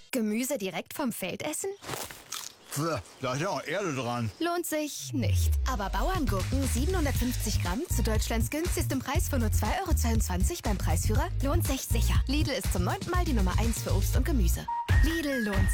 Gemüse direkt vom Feld essen? Da ist ja auch Erde dran. Lohnt sich nicht. Aber Bauerngurken 750 Gramm zu Deutschlands günstigstem Preis von nur 2,22 € beim Preisführer lohnt sich sicher. Lidl ist zum 9. Mal die Nummer 1 für Obst und Gemüse. Lidl lohnt